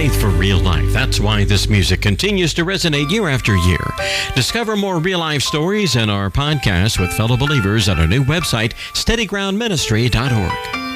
faith for real life. That's why this music continues to resonate year after year. Discover more real-life stories in our podcast with fellow believers at our new website, steadygroundministry.org.